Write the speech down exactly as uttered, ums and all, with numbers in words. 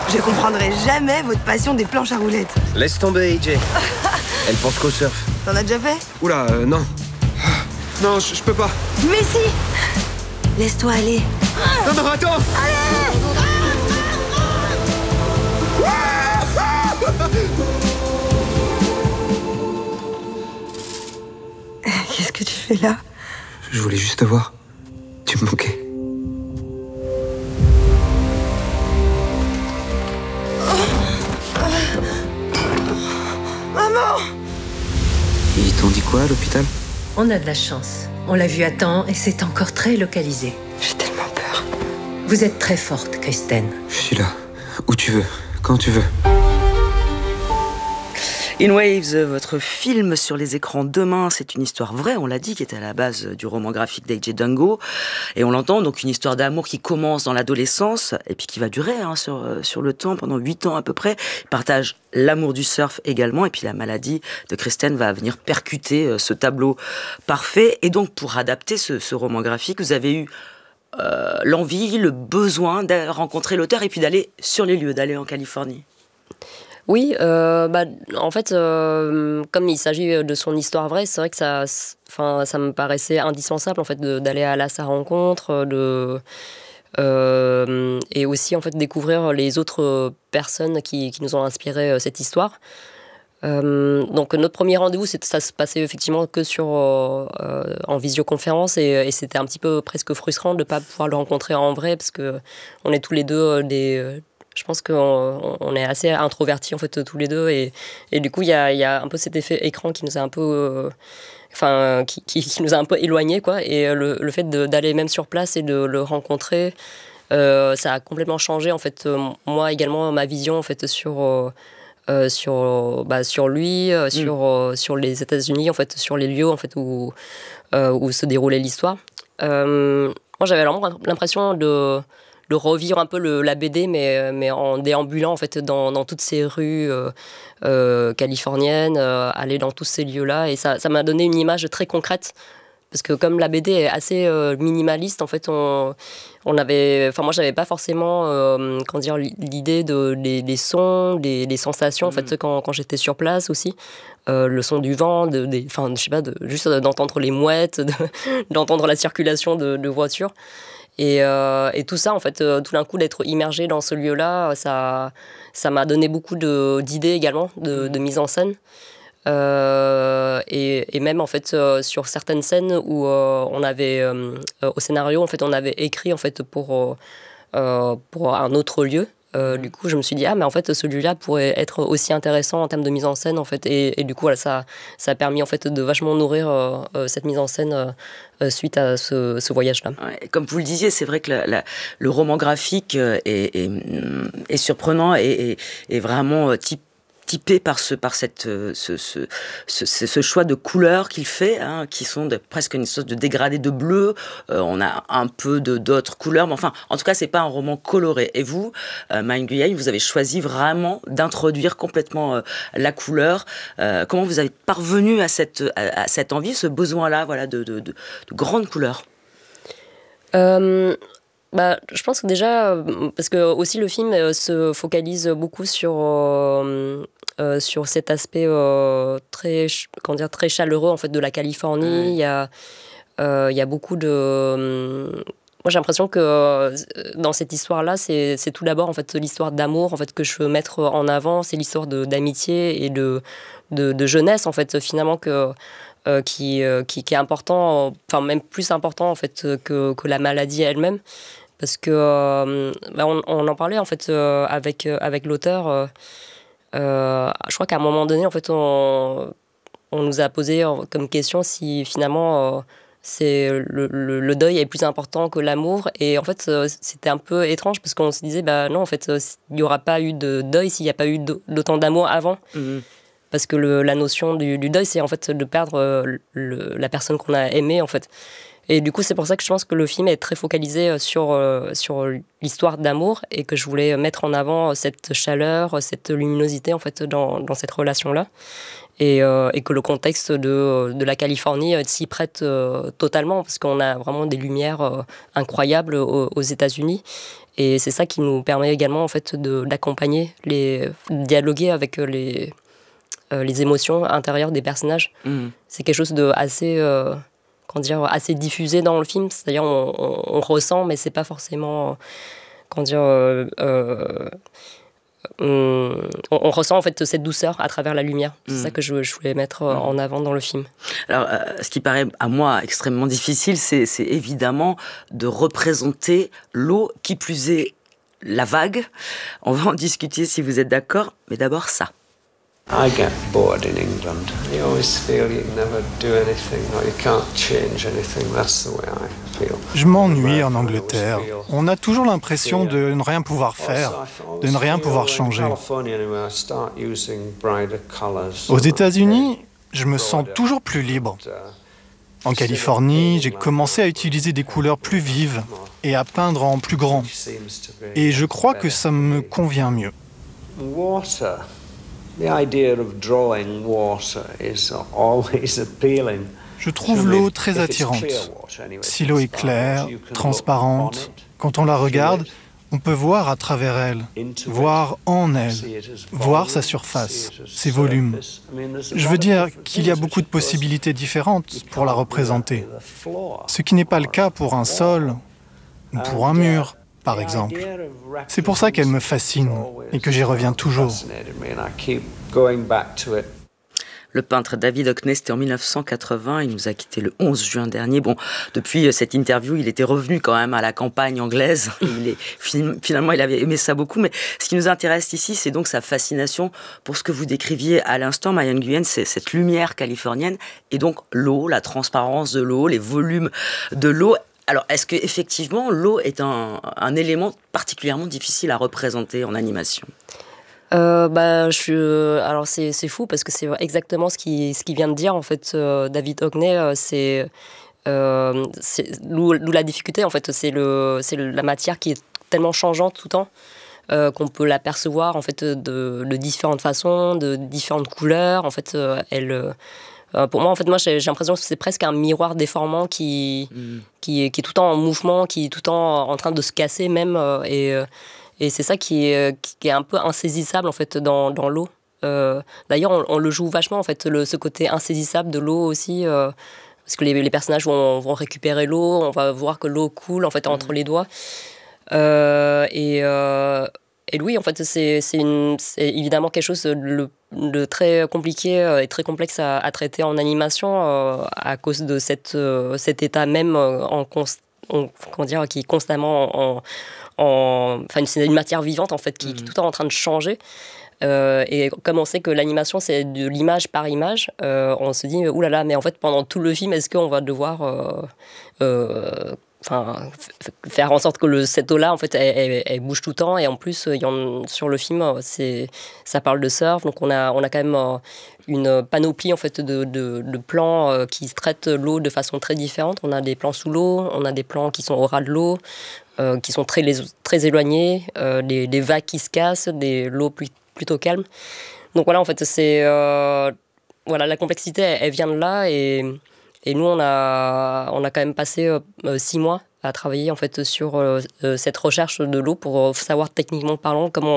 Je comprendrai jamais votre passion des planches à roulettes. Laisse tomber, A J. Elle pense qu'au surf. T'en as déjà fait? Oula, euh, non. Non, je je peux pas. Mais si! Laisse-toi aller. Non, non, attends. Qu'est-ce que tu fais là? Je voulais juste te voir. Tu me manquais. Maman! Ils t'ont dit quoi à l'hôpital? On a de la chance. On l'a vu à temps et c'est encore très localisé. J'ai tellement peur. Vous êtes très forte, Kristen. Je suis là. Où tu veux. Quand tu veux. In Waves, votre film sur les écrans demain, c'est une histoire vraie, on l'a dit, qui était à la base du roman graphique d'A J Dungo. Et on l'entend, donc une histoire d'amour qui commence dans l'adolescence et puis qui va durer hein, sur, sur le temps, pendant huit ans à peu près. Ils partagent l'amour du surf également. Et puis la maladie de Kristen va venir percuter ce tableau parfait. Et donc pour adapter ce, ce roman graphique, vous avez eu euh, l'envie, le besoin de rencontrer l'auteur et puis d'aller sur les lieux, d'aller en Californie. Oui, euh, bah, en fait, euh, comme il s'agit de son histoire vraie, c'est vrai que ça, enfin, ça me paraissait indispensable en fait de, d'aller à, la, sa rencontre, de, euh, et aussi en fait découvrir les autres personnes qui, qui nous ont inspiré cette histoire. Euh, donc notre premier rendez-vous, c'est, ça se passait effectivement que sur euh, en visioconférence et, et c'était un petit peu presque frustrant de ne pas pouvoir le rencontrer en vrai parce que on est tous les deux des Je pense qu'on on est assez introvertis en fait tous les deux et, et du coup il y a, y a un peu cet effet écran qui nous a un peu, euh, enfin qui, qui, qui nous a un peu éloignés quoi. Et le, le fait de, d'aller même sur place et de le rencontrer, euh, ça a complètement changé en fait moi également ma vision en fait sur euh, sur bah, sur lui, euh, sur mmh. euh, sur les États-Unis en fait, sur les lieux en fait où euh, où se déroulait l'histoire. Euh, moi j'avais vraiment l'impression de de revivre un peu le, la B D, mais, mais en déambulant en fait dans, dans toutes ces rues euh, euh, californiennes, euh, aller dans tous ces lieux-là. Et ça, ça m'a donné une image très concrète. Parce que comme la B D est assez euh, minimaliste, en fait, on, on avait, enfin moi, j'avais pas forcément, euh, comment dire, l'idée de des, des sons, des, des sensations. En fait, quand, quand j'étais sur place aussi, euh, le son du vent, de, des, enfin, je sais pas, de, juste d'entendre les mouettes, de, d'entendre la circulation de, de voitures. Et, euh, et tout ça, en fait, euh, tout d'un coup, d'être immergé dans ce lieu-là, ça, ça m'a donné beaucoup de, d'idées également, de, de mise en scène. Euh, et, et même, en fait, euh, sur certaines scènes où euh, on avait, euh, au scénario, en fait, on avait écrit, en fait, pour, euh, pour un autre lieu. Euh, du coup, je me suis dit, ah, mais en fait, celui-là pourrait être aussi intéressant en termes de mise en scène, en fait. Et, et du coup, voilà, ça, ça a permis, en fait, de vachement nourrir euh, cette mise en scène euh, suite à ce, ce voyage-là. Ouais, comme vous le disiez, c'est vrai que la, la, le roman graphique est, est, est surprenant et est, est vraiment type typé par ce par cette ce ce ce, ce choix de couleurs qu'il fait, hein, qui sont de, presque une sorte de dégradé de bleu. Euh, on a un peu de d'autres couleurs, mais enfin, en tout cas, c'est pas un roman coloré. Et vous, euh, Ma Nguyen, vous avez choisi vraiment d'introduire complètement euh, la couleur. Euh, comment vous avez parvenu à cette à, à cette envie, ce besoin-là, voilà, de de, de, de grandes couleurs? Euh... Bah, je pense que déjà, parce que aussi le film se focalise beaucoup sur, euh, euh, sur cet aspect euh, très, comment dire, très chaleureux en fait, de la Californie. Mmh. Il y a, euh, il y a beaucoup de... Euh, moi, j'ai l'impression que euh, dans cette histoire-là, c'est, c'est tout d'abord en fait, l'histoire d'amour en fait, que je veux mettre en avant. C'est l'histoire de, d'amitié et de, de, de jeunesse, en fait, finalement, que... Euh, qui, euh, qui, qui est important, enfin même plus important en fait que, que la maladie elle-même, parce que euh, bah on, on en parlait en fait euh, avec euh, avec l'auteur. Euh, euh, je crois qu'à un moment donné en fait on, on nous a posé comme question si finalement euh, c'est le, le, le deuil est plus important que l'amour, et en fait euh, c'était un peu étrange parce qu'on se disait bah non en fait il n'y aura pas eu de deuil s'il n'y a pas eu d'autant d'amour avant. Mmh. Parce que le, la notion du, du deuil, c'est en fait de perdre euh, le, la personne qu'on a aimée, en fait. Et du coup, c'est pour ça que je pense que le film est très focalisé sur, euh, sur l'histoire d'amour et que je voulais mettre en avant cette chaleur, cette luminosité, en fait, dans, dans cette relation-là. et, euh, et que le contexte de, de la Californie euh, s'y prête euh, totalement, parce qu'on a vraiment des lumières euh, incroyables aux, aux États-Unis. Et c'est ça qui nous permet également en fait, de, d'accompagner, les, de dialoguer avec les, euh, les émotions intérieures des personnages. Mmh. C'est quelque chose de assez, euh, comment dire, assez diffusé dans le film. C'est-à-dire on, on, on ressent, mais c'est pas forcément... Comment dire... Euh, euh, On, on ressent en fait cette douceur à travers la lumière. C'est mmh. ça que je, je voulais mettre mmh. en avant dans le film. Alors, euh, ce qui paraît à moi extrêmement difficile, c'est, c'est évidemment de représenter l'eau, qui plus est la vague. On va en discuter si vous êtes d'accord, mais d'abord ça. I get bored in England. You always feel you can never do anything or you can't change anything. That's the way I feel. Je m'ennuie en Angleterre. On a toujours l'impression de ne rien pouvoir faire, de ne rien pouvoir changer. Aux États-Unis, je me sens toujours plus libre. En Californie, j'ai commencé à utiliser des couleurs plus vives et à peindre en plus grand. Et je crois que ça me convient mieux. Je trouve l'eau très attirante. Si l'eau est claire, transparente, quand on la regarde, on peut voir à travers elle, voir en elle, voir sa surface, ses volumes. Je veux dire qu'il y a beaucoup de possibilités différentes pour la représenter, ce qui n'est pas le cas pour un sol ou pour un mur, par exemple. C'est pour ça qu'elle me fascine et que j'y reviens toujours. Le peintre David Hockney, c'était en dix-neuf cent quatre-vingts, il nous a quittés le onze juin dernier. Bon, depuis cette interview, il était revenu quand même à la campagne anglaise. Il est, finalement, il avait aimé ça beaucoup. Mais ce qui nous intéresse ici, c'est donc sa fascination pour ce que vous décriviez à l'instant, Marianne Nguyen, c'est cette lumière californienne et donc l'eau, la transparence de l'eau, les volumes de l'eau. Alors, est-ce qu'effectivement, l'eau est un, un élément particulièrement difficile à représenter en animation ? Euh, bah, je, alors c'est, c'est fou parce que c'est exactement ce qu'il, ce qu'il vient de dire en fait. Euh, David Hockney, euh, c'est, euh, c'est d'où, d'où la difficulté en fait. C'est le, c'est la matière qui est tellement changeante tout le temps euh, qu'on peut l'apercevoir en fait de, de différentes façons, de différentes couleurs. En fait, euh, elle, euh, pour moi en fait, moi j'ai, j'ai l'impression que c'est presque un miroir déformant qui, mmh. qui, est, qui est tout le temps en mouvement, qui est tout le temps en train de se casser même euh, et euh, Et c'est ça qui est, qui est un peu insaisissable en fait dans, dans l'eau. Euh, d'ailleurs, on, on le joue vachement en fait, le, ce côté insaisissable de l'eau aussi, euh, parce que les, les personnages vont, vont récupérer l'eau, on va voir que l'eau coule en fait entre mmh. les doigts. Euh, et, euh, et oui, en fait, c'est, c'est, une, c'est évidemment quelque chose de, de très compliqué et très complexe à, à traiter en animation euh, à cause de cette, euh, cet état même en, const, en, comment dire, qui est constamment en En, enfin, c'est une matière vivante en fait qui, mmh. qui est tout le temps en train de changer. Euh, et comme on sait que l'animation c'est de l'image par image, euh, on se dit oulala, mais en fait pendant tout le film, est-ce qu'on va devoir euh, euh, enfin, f- faire en sorte que le, cette eau-là en fait elle, elle, elle bouge tout le temps, et en plus il y en, sur le film c'est, ça parle de surf, donc on a, on a quand même une panoplie en fait de, de, de plans euh, qui traitent l'eau de façon très différente. On a des plans sous l'eau, on a des plans qui sont au ras de l'eau, Euh, qui sont très, les, très éloignés, euh, des, des vagues qui se cassent, des l'eau plus, plutôt calme. Donc voilà, en fait, c'est euh, voilà, la complexité, elle, elle vient de là, et, et nous, on a, on a quand même passé euh, six mois à travailler en fait sur euh, cette recherche de l'eau pour savoir techniquement parlant comment